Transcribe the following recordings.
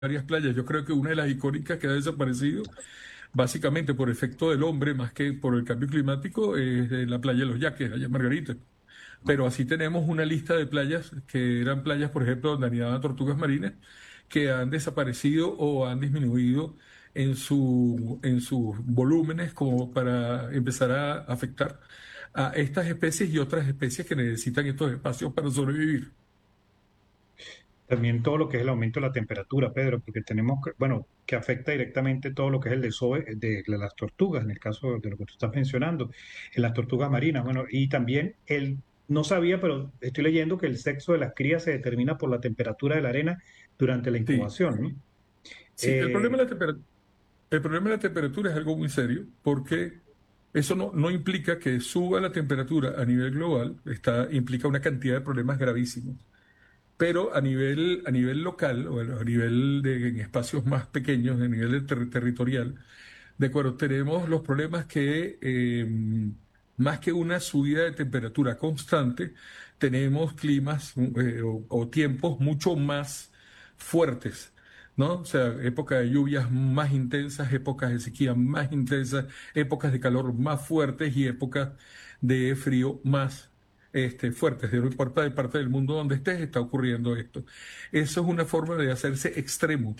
varias playas. Yo creo que una de las icónicas que ha desaparecido, básicamente por efecto del hombre, más que por el cambio climático, es la playa de los Yaques, allá en Margarita. Pero así tenemos una lista de playas que eran playas, por ejemplo, donde anidaban tortugas marinas, que han desaparecido o han disminuido en sus volúmenes como para empezar a afectar a estas especies y otras especies que necesitan estos espacios para sobrevivir. También todo lo que es el aumento de la temperatura, Pedro, porque tenemos que, bueno, que afecta directamente todo lo que es el desove de las tortugas, en el caso de lo que tú estás mencionando, en las tortugas marinas. Bueno, y también no sabía, pero estoy leyendo que el sexo de las crías se determina por la temperatura de la arena durante la Sí, incubación, ¿no? sí, Eh, el problema de la temperatura es algo muy serio porque eso no implica que suba la temperatura a nivel global, implica una cantidad de problemas gravísimos. Pero a nivel local, o a nivel de en espacios más pequeños, a nivel de territorial, de acuerdo, tenemos los problemas que más que una subida de temperatura constante, tenemos climas o tiempos mucho más fuertes, ¿no? O sea, época de lluvias más intensas, épocas de sequía más intensas, épocas de calor más fuertes y épocas de frío más fuertes. No importa de parte del mundo donde estés, está ocurriendo esto. Eso es una forma de hacerse extremo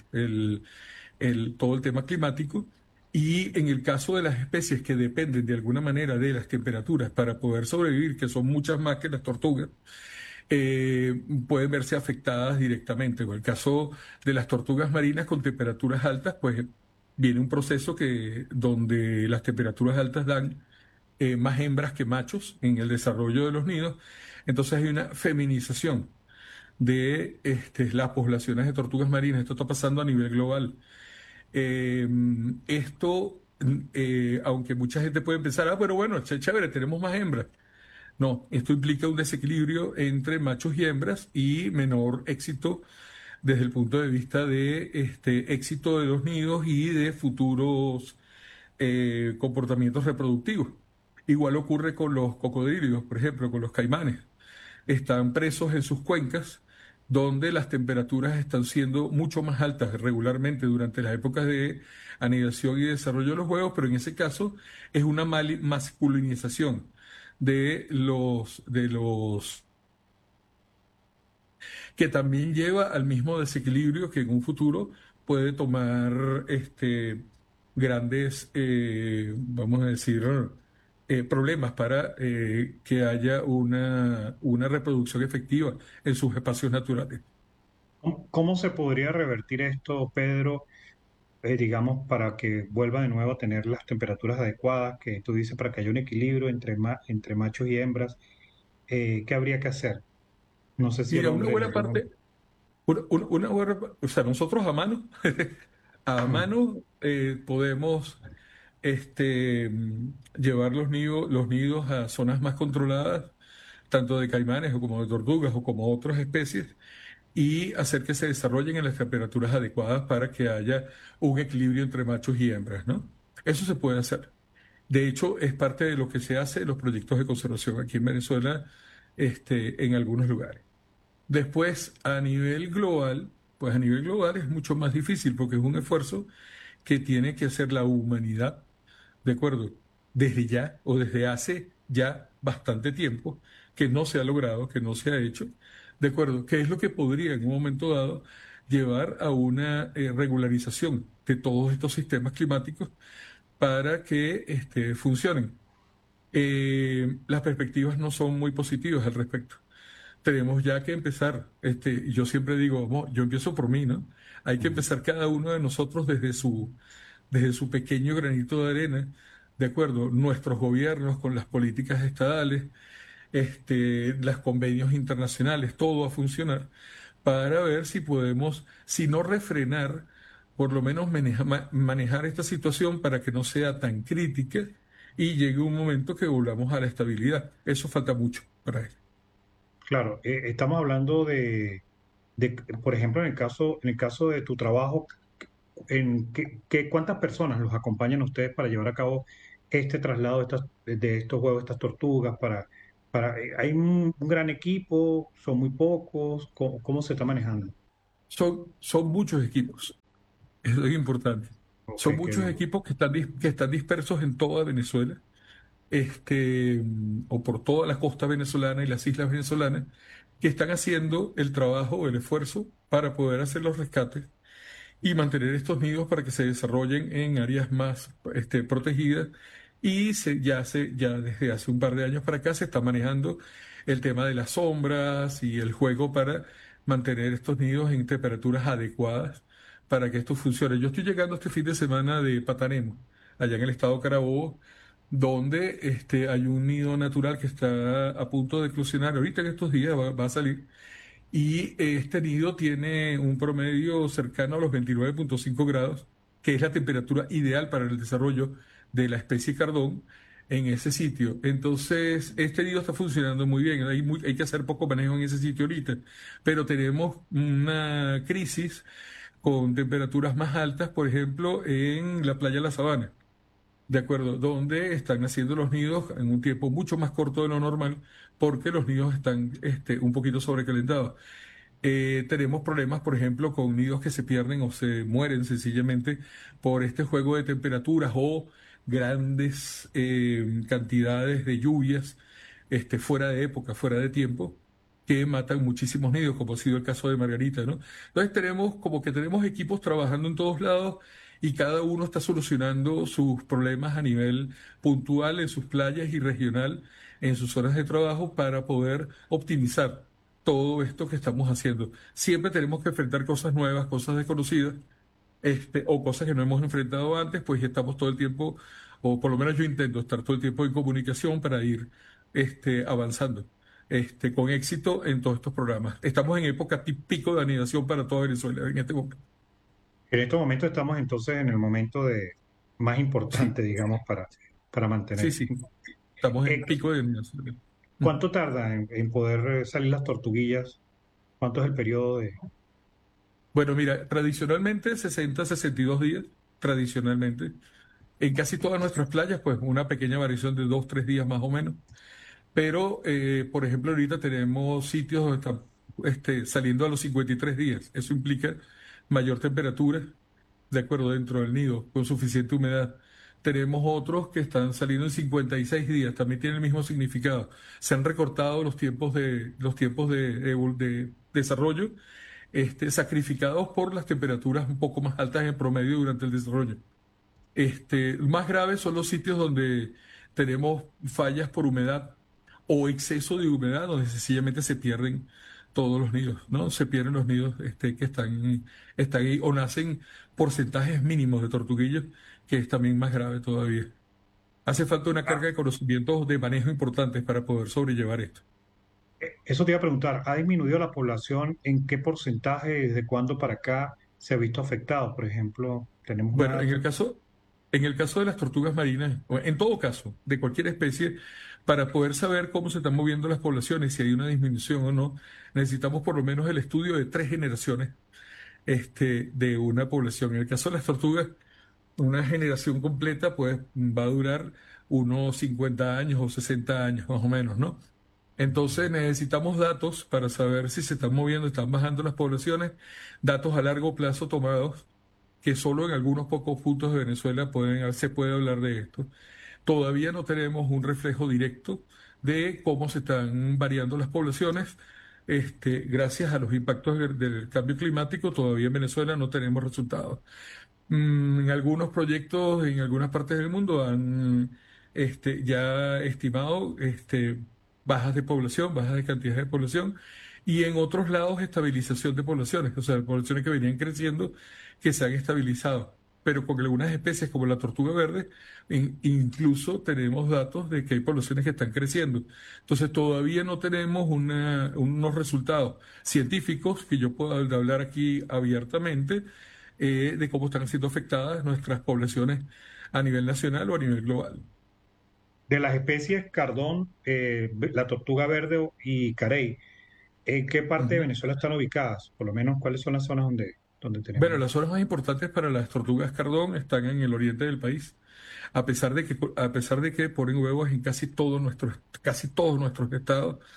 todo el tema climático. Y en el caso de las especies que dependen de alguna manera de las temperaturas para poder sobrevivir, que son muchas más que las tortugas, pueden verse afectadas directamente. En el caso de las tortugas marinas con temperaturas altas, pues viene un proceso donde las temperaturas altas dan más hembras que machos en el desarrollo de los nidos. Entonces hay una feminización de las poblaciones de tortugas marinas. Esto está pasando a nivel global. Eh, aunque mucha gente puede pensar, pero bueno, chévere, tenemos más hembras. No, esto implica un desequilibrio entre machos y hembras y menor éxito desde el punto de vista de éxito de los nidos y de futuros comportamientos reproductivos. Igual ocurre con los cocodrilos, por ejemplo, con los caimanes. Están presos en sus cuencas, donde las temperaturas están siendo mucho más altas regularmente durante las épocas de anidación y desarrollo de los huevos, pero en ese caso es una masculinización de los que también lleva al mismo desequilibrio que en un futuro puede tomar grandes, vamos a decir, problemas para que haya una reproducción efectiva en sus espacios naturales. ¿Cómo se podría revertir esto, Pedro, digamos, para que vuelva de nuevo a tener las temperaturas adecuadas, que tú dices, para que haya un equilibrio entre machos y hembras? ¿Qué habría que hacer? No sé si el Mira, una hombre de buena alguna... parte, o sea, nosotros a mano, a Mm. mano podemos llevar los nidos a zonas más controladas, tanto de caimanes o como de tortugas o como otras especies, y hacer que se desarrollen en las temperaturas adecuadas para que haya un equilibrio entre machos y hembras, ¿no? Eso se puede hacer. De hecho, es parte de lo que se hace en los proyectos de conservación aquí en Venezuela, en algunos lugares. Después, a nivel global, pues a nivel global es mucho más difícil porque es un esfuerzo que tiene que hacer la humanidad, ¿de acuerdo? Desde ya o desde hace ya bastante tiempo que no se ha logrado, que no se ha hecho, ¿de acuerdo? ¿Qué es lo que podría en un momento dado llevar a una regularización de todos estos sistemas climáticos para que funcionen? Las perspectivas no son muy positivas al respecto. Tenemos ya que empezar, yo siempre digo, yo empiezo por mí, ¿no? Hay que Ujú. empezar cada uno de nosotros desde su pequeño granito de arena, ¿de acuerdo? Nuestros gobiernos con las políticas estadales, los convenios internacionales, todo a funcionar para ver si podemos, si no refrenar, por lo menos manejar esta situación para que no sea tan crítica y llegue un momento que volvamos a la estabilidad. Eso falta mucho para eso. Claro, estamos hablando por ejemplo, en el caso de tu trabajo, ¿cuántas personas los acompañan a ustedes para llevar a cabo este traslado de estos huevos, estas tortugas? ¿Hay un gran equipo? ¿Son muy pocos? ¿Cómo se está manejando? son muchos equipos, eso es importante. Ok, Son qué muchos bien. equipos que están dispersos en toda Venezuela, o por toda la costa venezolana y las islas venezolanas, que están haciendo el trabajo o el esfuerzo para poder hacer los rescates y mantener estos nidos para que se desarrollen en áreas más protegidas. Y ya desde hace un par de años para acá se está manejando el tema de las sombras y el juego para mantener estos nidos en temperaturas adecuadas para que esto funcione. Yo estoy llegando este fin de semana de Patanemo, allá en el estado Carabobo, donde hay un nido natural que está a punto de eclosionar. Ahorita en estos días va a salir y este nido tiene un promedio cercano a los 29,5 grados, que es la temperatura ideal para el desarrollo de la especie cardón en ese sitio. Entonces, este nido está funcionando muy bien. Hay que hacer poco manejo en ese sitio ahorita, pero tenemos una crisis con temperaturas más altas, por ejemplo, en la playa de La Sabana. De acuerdo, donde están haciendo los nidos en un tiempo mucho más corto de lo normal, porque los nidos están un poquito sobrecalentados. Tenemos problemas, por ejemplo, con nidos que se pierden o se mueren sencillamente por este juego de temperaturas o grandes cantidades de lluvias fuera de época, fuera de tiempo, que matan muchísimos nidos, como ha sido el caso de Margarita, ¿no? Entonces tenemos como que tenemos equipos trabajando en todos lados y cada uno está solucionando sus problemas a nivel puntual en sus playas y regional en sus horas de trabajo para poder optimizar todo esto que estamos haciendo. Siempre tenemos que enfrentar cosas nuevas, cosas desconocidas, o cosas que no hemos enfrentado antes, pues estamos todo el tiempo, o por lo menos yo intento estar todo el tiempo en comunicación para ir avanzando con éxito en todos estos programas. Estamos en época pico de anidación para toda Venezuela en este momento. En estos momentos estamos entonces en el momento de más Sí, importante, digamos, para sí, mantener. sí, estamos Eh, en pico de anidación. Mm. ¿Cuánto tarda en poder salir las tortuguillas? ¿Cuánto es el periodo de... Bueno, mira, tradicionalmente 60, 62 días, tradicionalmente. En casi todas nuestras playas, pues una pequeña variación de 2, 3 días más o menos. Pero, por ejemplo, ahorita tenemos sitios donde están saliendo a los 53 días. Eso implica mayor temperatura, de acuerdo, dentro del nido, con suficiente humedad. Tenemos otros que están saliendo en 56 días, también tiene el mismo significado. Se han recortado los tiempos de desarrollo, sacrificados por las temperaturas un poco más altas en promedio durante el desarrollo. Más graves son los sitios donde tenemos fallas por humedad o exceso de humedad, donde sencillamente se pierden todos los nidos, ¿no? Se pierden los nidos que están ahí o nacen porcentajes mínimos de tortuguillos, que es también más grave todavía. Hace falta una Ah, carga de conocimientos de manejo importantes para poder sobrellevar esto. eso te iba a preguntar, ¿ha disminuido la población? ¿En qué porcentaje, desde cuándo para acá se ha visto afectado? Por ejemplo, tenemos Bueno, una... en el caso de las tortugas marinas, o en todo caso, de cualquier especie, para poder saber cómo se están moviendo las poblaciones, si hay una disminución o no, necesitamos por lo menos el estudio de 3 generaciones de una población. En el caso de las tortugas, una generación completa, pues va a durar unos 50 años o 60 años más o menos, ¿no? Entonces necesitamos datos para saber si se están moviendo, están bajando las poblaciones, datos a largo plazo tomados, que solo en algunos pocos puntos de Venezuela se puede hablar de esto. Todavía no tenemos un reflejo directo de cómo se están variando las poblaciones. Gracias a los impactos del cambio climático, todavía en Venezuela no tenemos resultados. En algunos proyectos en algunas partes del mundo han ya estimado bajas de población, bajas de cantidad de población, y en otros lados estabilización de poblaciones, o sea, poblaciones que venían creciendo que se han estabilizado. Pero con algunas especies como la tortuga verde, incluso tenemos datos de que hay poblaciones que están creciendo. Entonces todavía no tenemos unos resultados científicos que yo pueda hablar aquí abiertamente de cómo están siendo afectadas nuestras poblaciones a nivel nacional o a nivel global. De las especies cardón, la tortuga verde y carey, ¿en qué parte de Ujú. Venezuela están ubicadas? Por lo menos, ¿cuáles son las zonas donde Bueno, tenemos? las zonas más importantes para las tortugas cardón están en el oriente del país, a pesar de que ponen huevos en casi todos nuestros estados.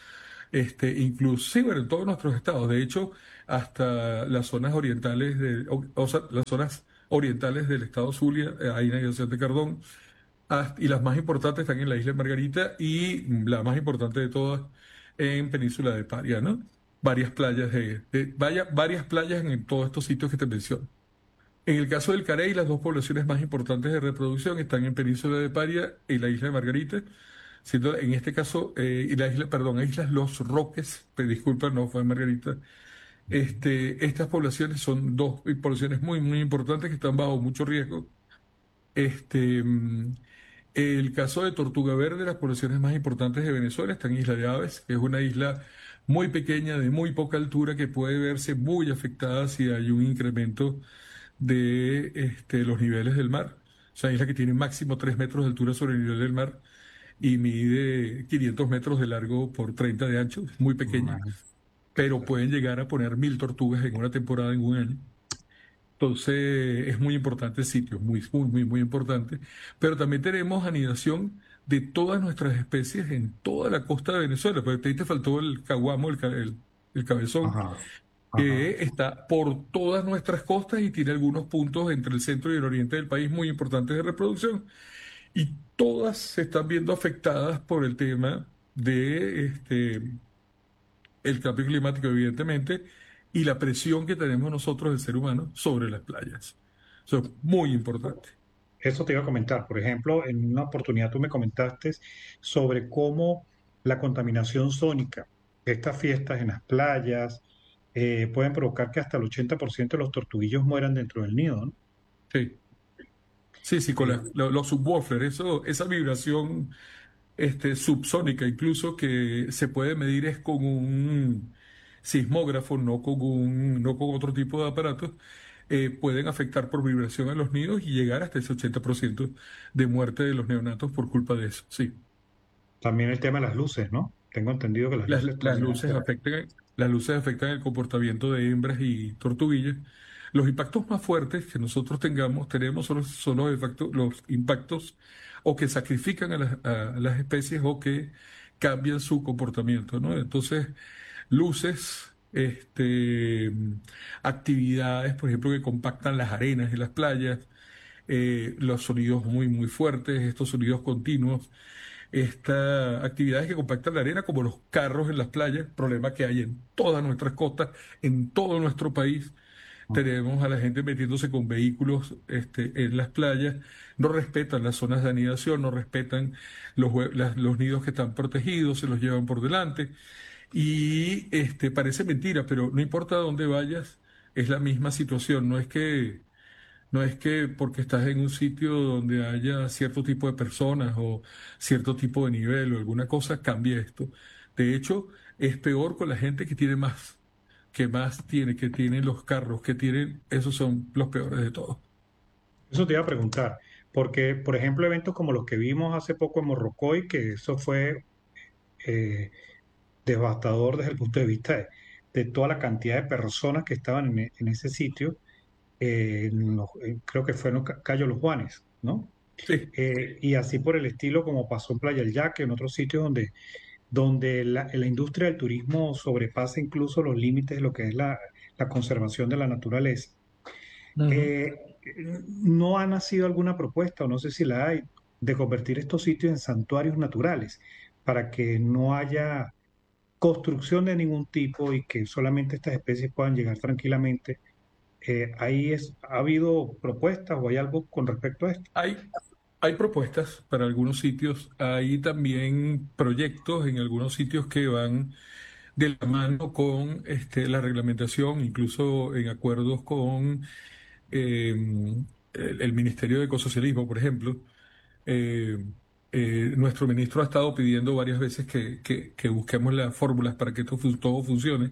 inclusive en todos nuestros estados. De hecho, hasta las zonas orientales o sea, las zonas orientales del estado Zulia, hay navegación de cardón, y las más importantes están en la isla de Margarita y la más importante de todas en Península de Paria, ¿no? Varias playas varias playas en todos estos sitios que te menciono. En el caso del Carey, las dos poblaciones más importantes de reproducción están en Península de Paria y la isla de Margarita, siendo en este caso, y la isla, perdón, Islas Los Roques, disculpa, no fue Margarita. Estas poblaciones son dos poblaciones muy, muy importantes que están bajo mucho riesgo. Este, mm, el caso de Tortuga Verde, las poblaciones más importantes de Venezuela están en Isla de Aves, que es una isla muy pequeña, de muy poca altura, que puede verse muy afectada si hay un incremento de los niveles del mar. O sea, isla que tiene máximo 3 metros de altura sobre el nivel del mar y mide 500 metros de largo por 30 de ancho, es muy pequeña, Imagínate. pero pueden llegar a poner 1.000 tortugas en una temporada, en un año. Entonces, es muy importante el sitio, muy, muy, muy, muy importante. Pero también tenemos anidación de todas nuestras especies en toda la costa de Venezuela. Porque ahí te faltó el caguamo, el cabezón, Ajá, ajá. que está por todas nuestras costas y tiene algunos puntos entre el centro y el oriente del país muy importantes de reproducción. Y todas se están viendo afectadas por el tema de el cambio climático, evidentemente, y la presión que tenemos nosotros, el ser humano, sobre las playas. Eso es muy importante. Eso te iba a comentar. Por ejemplo, en una oportunidad tú me comentaste sobre cómo la contaminación sónica, estas fiestas en las playas, pueden provocar que hasta el 80% de los tortuguillos mueran dentro del nido, ¿no? Sí, sí, sí, con Eh, los subwoofers, esa vibración subsónica incluso que se puede medir es con un sismógrafo, no con otro tipo de aparatos, pueden afectar por vibración a los nidos y llegar hasta ese 80% de muerte de los neonatos por culpa de eso. Sí. También el tema de las luces, ¿no? Tengo entendido que las Las, luces las también luces alteran. afectan, las luces afectan el comportamiento de hembras y tortuguillas. Los impactos más fuertes que nosotros tenemos son los impactos o que sacrifican a las especies o que cambian su comportamiento, ¿no? Entonces, luces, actividades, por ejemplo, que compactan las arenas de las playas, los sonidos muy, muy fuertes, estos sonidos continuos, estas actividades que compactan la arena, como los carros en las playas, problema que hay en todas nuestras costas, en todo nuestro país. Tenemos a la gente metiéndose con vehículos en las playas, no respetan las zonas de anidación, no respetan los nidos que están protegidos, se los llevan por delante. Y parece mentira, pero no importa dónde vayas, es la misma situación. No es que porque estás en un sitio donde haya cierto tipo de personas o cierto tipo de nivel o alguna cosa, cambie esto. De hecho, es peor con la gente que tiene los carros, que tienen, esos son los peores de todos. Eso te iba a preguntar, porque, por ejemplo, eventos como los que vimos hace poco en Morrocoy, que eso fue eh, devastador desde el punto de vista de toda la cantidad de personas que estaban en ese sitio, creo que fue en Cayo Los Juanes, ¿no? Sí, Y así por el estilo como pasó en Playa del Yaque, en otros sitios donde la industria del turismo sobrepasa incluso los límites de lo que es la conservación de la naturaleza. ujú. Eh, ¿No ha nacido alguna propuesta, o no sé si la hay, de convertir estos sitios en santuarios naturales para que no haya construcción de ningún tipo y que solamente estas especies puedan llegar tranquilamente? ¿Ha habido propuestas o hay algo con respecto a esto? Hay, hay propuestas para algunos sitios, hay también proyectos en algunos sitios que van de la mano con la reglamentación, incluso en acuerdos con eh, el Ministerio de Ecosocialismo, por ejemplo. Eh, Nuestro ministro ha estado pidiendo varias veces que busquemos las fórmulas para que todo funcione.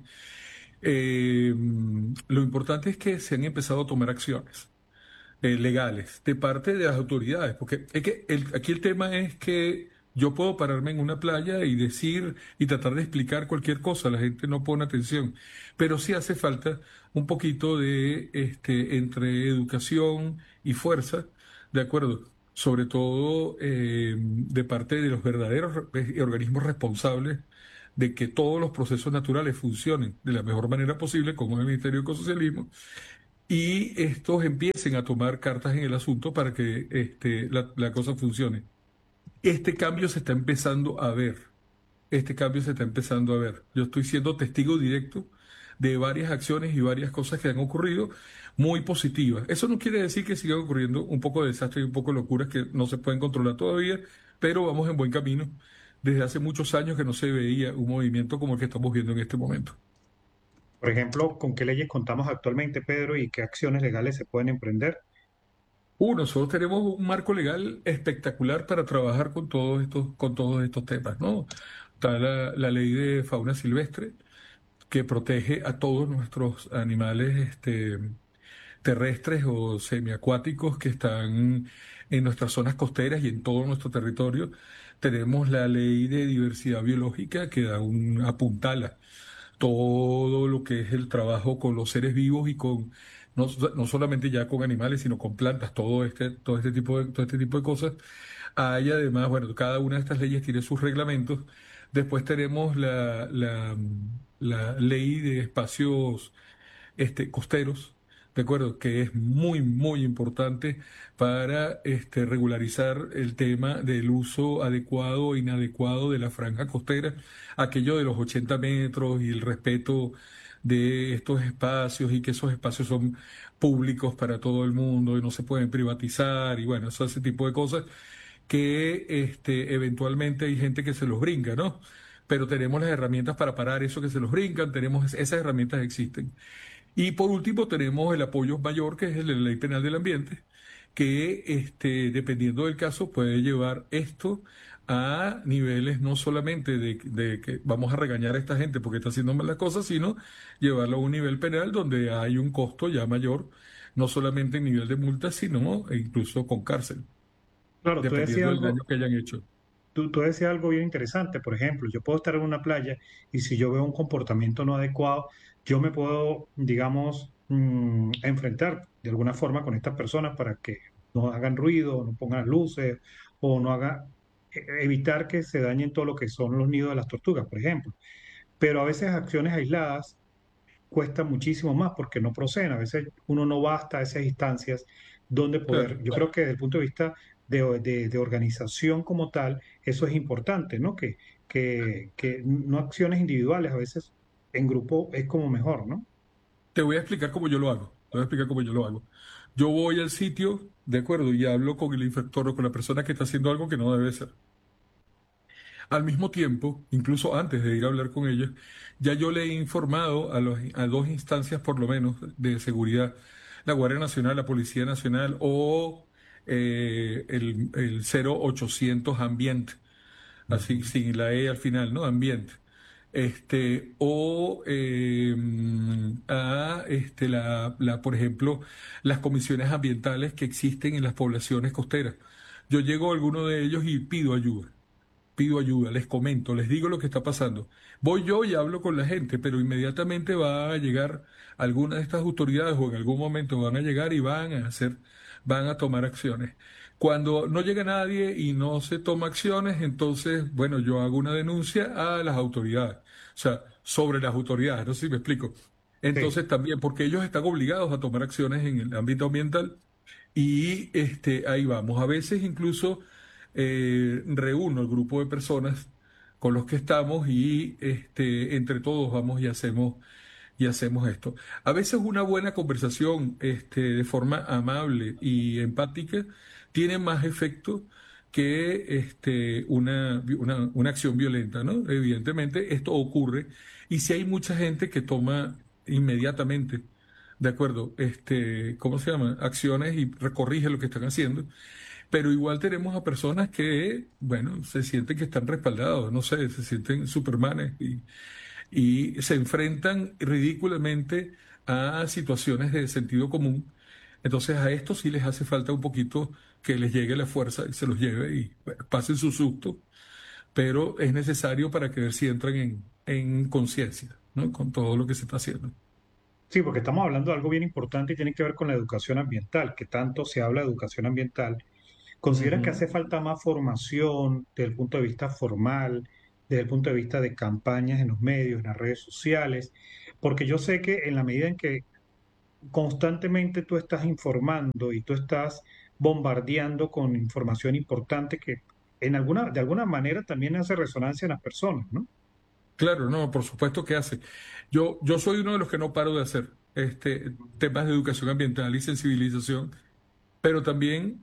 Lo importante es que se han empezado a tomar acciones legales de parte de las autoridades, porque es que aquí el tema es que yo puedo pararme en una playa y decir y tratar de explicar cualquier cosa, la gente no pone atención, pero sí hace falta un poquito de entre educación y fuerza, ¿de acuerdo? Sobre todo de parte de los verdaderos organismos responsables de que todos los procesos naturales funcionen de la mejor manera posible, como el Ministerio de Ecosocialismo, y estos empiecen a tomar cartas en el asunto para que la cosa funcione. Este cambio se está empezando a ver. Este cambio se está empezando a ver. Yo estoy siendo testigo directo de varias acciones y varias cosas que han ocurrido muy positivas. Eso no quiere decir que sigan ocurriendo un poco de desastres y un poco de locuras que no se pueden controlar todavía, pero vamos en buen camino. Desde hace muchos años que no se veía un movimiento como el que estamos viendo en este momento. Por ejemplo, ¿con qué leyes contamos actualmente, Pedro, y qué acciones legales se pueden emprender? Nosotros tenemos un marco legal espectacular para trabajar con todos estos temas, ¿no? Está la ley de fauna silvestre, que protege a todos nuestros animales terrestres o semiacuáticos que están en nuestras zonas costeras y en todo nuestro territorio. Tenemos la ley de diversidad biológica que apuntala todo lo que es el trabajo con los seres vivos y no solamente ya con animales, sino con plantas, todo este tipo de cosas. Hay además, bueno, cada una de estas leyes tiene sus reglamentos. Después tenemos la ley de espacios costeros, ¿de acuerdo? Que es muy, muy importante para regularizar el tema del uso adecuado e inadecuado de la franja costera, aquello de los 80 metros y el respeto de estos espacios y que esos espacios son públicos para todo el mundo y no se pueden privatizar y bueno, ese tipo de cosas que eventualmente hay gente que se los brinca, ¿no? Pero tenemos las herramientas para parar eso que se los brincan, esas herramientas existen. Y por último tenemos el apoyo mayor, que es el de la Ley Penal del Ambiente, que dependiendo del caso puede llevar esto a niveles no solamente de que vamos a regañar a esta gente porque está haciendo mal las cosas, sino llevarlo a un nivel penal donde hay un costo ya mayor, no solamente en nivel de multa, sino incluso con cárcel, Claro, dependiendo del daño que hayan hecho. tú decías algo bien interesante. Por ejemplo, yo puedo estar en una playa y si yo veo un comportamiento no adecuado, yo me puedo, digamos, enfrentar de alguna forma con estas personas para que no hagan ruido, no pongan luces o no haga, evitar que se dañen todo lo que son los nidos de las tortugas, por ejemplo. Pero a veces acciones aisladas cuesta muchísimo más porque no proceden. A veces uno no va hasta esas instancias donde Claro. poder. Yo creo que desde el punto de vista de organización como tal, eso es importante, ¿no? Que no acciones individuales, a veces en grupo es como mejor, ¿no? Te voy a explicar cómo yo lo hago. Te voy a explicar cómo yo lo hago. Yo voy al sitio, de acuerdo, y hablo con el infractor o con la persona que está haciendo algo que no debe ser. Al mismo tiempo, incluso antes de ir a hablar con ellos, ya yo le he informado a dos instancias por lo menos de seguridad, la Guardia Nacional, la Policía Nacional o el 0800 Ambiente, así Ujú. sin la E al final, ¿no? Ambiente. O a por ejemplo, las comisiones ambientales que existen en las poblaciones costeras. Yo llego a alguno de ellos y pido ayuda, les comento, les digo lo que está pasando. Voy yo y hablo con la gente, pero inmediatamente va a llegar alguna de estas autoridades o en algún momento van a llegar y van a tomar acciones. Cuando no llega nadie y no se toma acciones, entonces, bueno, yo hago una denuncia a las autoridades, o sea, sobre las autoridades, no sé si me explico. Sí. Entonces también, porque ellos están obligados a tomar acciones en el ámbito ambiental y ahí vamos. A veces incluso reúno el grupo de personas con los que estamos y entre todos vamos y hacemos esto. A veces una buena conversación de forma amable y empática tiene más efecto que una acción violenta, ¿no? Evidentemente esto ocurre y si hay mucha gente que toma inmediatamente, de acuerdo, ¿cómo se llama? Acciones y corrige lo que están haciendo. Pero igual tenemos a personas que, bueno, se sienten que están respaldados, no sé, se sienten supermanes y se enfrentan ridículamente a situaciones de sentido común. Entonces a estos sí les hace falta un poquito que les llegue la fuerza y se los lleve y bueno, pasen su susto, pero es necesario para que ver si entran en conciencia, ¿no? Con todo lo que se está haciendo. Sí, porque estamos hablando de algo bien importante y tiene que ver con la educación ambiental, que tanto se habla de educación ambiental. ¿Consideras que Ujú. hace falta más formación desde el punto de vista formal? desde el punto de vista de campañas en los medios, en las redes sociales, porque yo sé que en la medida en que constantemente tú estás informando y tú estás bombardeando con información importante que de alguna manera también hace resonancia en las personas, ¿no? Claro, no, por supuesto que hace. Yo soy uno de los que no paro de hacer temas de educación ambiental y sensibilización, pero también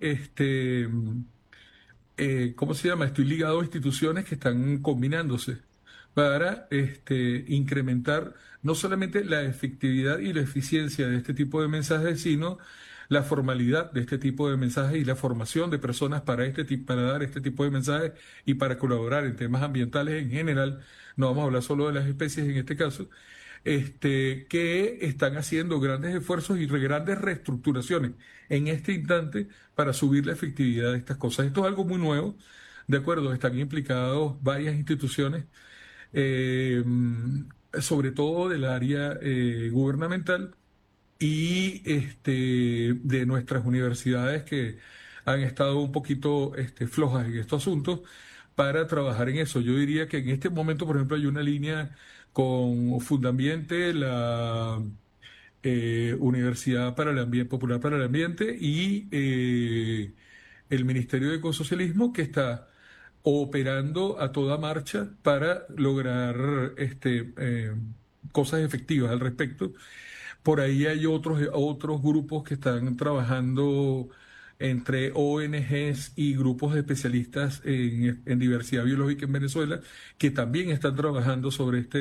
¿cómo se llama? Estoy ligado a instituciones que están combinándose para incrementar no solamente la efectividad y la eficiencia de este tipo de mensajes, sino la formalidad de este tipo de mensajes y la formación de personas para para dar este tipo de mensajes y para colaborar en temas ambientales en general. No vamos a hablar solo de las especies en este caso, que están haciendo grandes esfuerzos y grandes reestructuraciones en este instante para subir la efectividad de estas cosas. Esto es algo muy nuevo, de acuerdo, están implicados varias instituciones, eh, sobre todo del área gubernamental y de nuestras universidades que han estado un poquito flojas en estos asuntos para trabajar en eso. Yo diría que en este momento, por ejemplo, hay una línea con Fundambiente, la Universidad para el Ambiente, Popular para el Ambiente y el Ministerio de Ecosocialismo que está operando a toda marcha para lograr cosas efectivas al respecto. Por ahí hay otros grupos que están trabajando entre ONGs y grupos de especialistas en diversidad biológica en Venezuela, que también están trabajando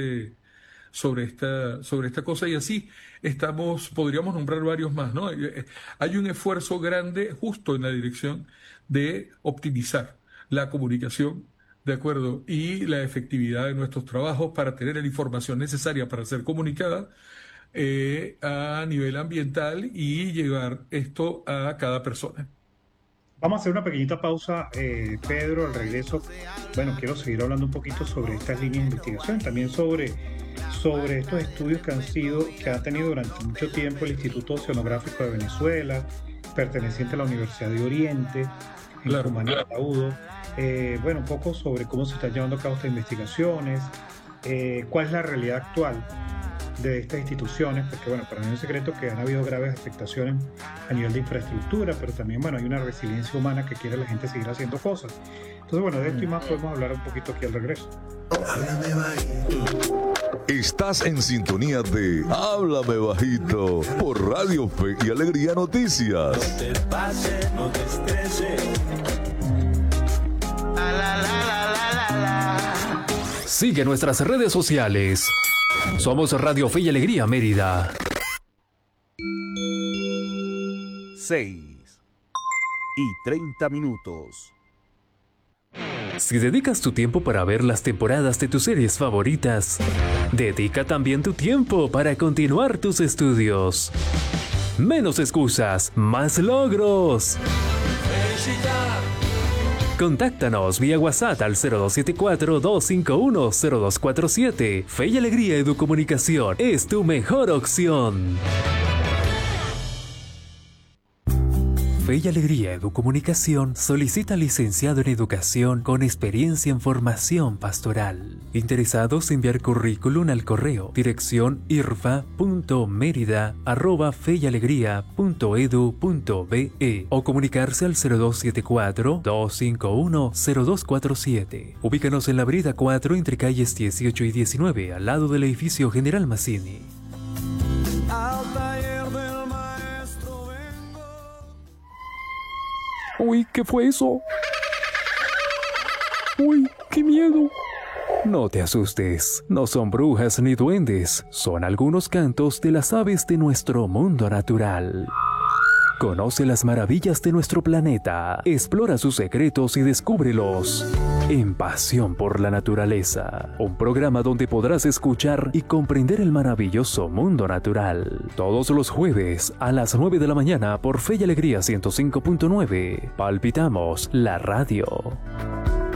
sobre esta cosa, y así podríamos nombrar varios más, ¿no? Hay un esfuerzo grande justo en la dirección de optimizar la comunicación, ¿de acuerdo? Y la efectividad de nuestros trabajos para tener la información necesaria para ser comunicada a nivel ambiental y llevar esto a cada persona. Vamos a hacer una pequeñita pausa, Pedro, al regreso. Bueno, quiero seguir hablando un poquito sobre estas líneas de investigación, también sobre estos estudios que ha tenido durante mucho tiempo el Instituto Oceanográfico de Venezuela, perteneciente a la Universidad de Oriente, en Claro. Cumaná, Ataúdo. Bueno, un poco sobre cómo se están llevando a cabo estas investigaciones, cuál es la realidad actual de estas instituciones, porque bueno, para mí no es secreto que han habido graves afectaciones a nivel de infraestructura, pero también bueno, hay una resiliencia humana que quiere la gente seguir haciendo cosas. Entonces bueno, de esto y más podemos hablar un poquito aquí al regreso. Estás en sintonía de Háblame Bajito por Radio Fe y Alegría Noticias. No te pases, no te estreses. Sigue nuestras redes sociales. Somos Radio Fe y Alegría Mérida. 6:30. Si dedicas tu tiempo para ver las temporadas de tus series favoritas, dedica también tu tiempo para continuar tus estudios. Menos excusas, más logros. Contáctanos vía WhatsApp al 0274-251-0247. Fe y Alegría Educomunicación es tu mejor opción. Fe y Alegría Educomunicación solicita licenciado en Educación con experiencia en formación pastoral. Interesados en enviar currículum al correo dirección irfa.merida@feyalegria.edu.be o comunicarse al 0274-251-0247. Ubícanos en la Brida 4 entre calles 18 y 19 al lado del edificio General Mazzini. Uy, ¿qué fue eso? Uy, qué miedo. No te asustes, no son brujas ni duendes, son algunos cantos de las aves de nuestro mundo natural. Conoce las maravillas de nuestro planeta, explora sus secretos y descúbrelos en Pasión por la Naturaleza, un programa donde podrás escuchar y comprender el maravilloso mundo natural. Todos los jueves a las 9 de la mañana por Fe y Alegría 105.9. Palpitamos la radio.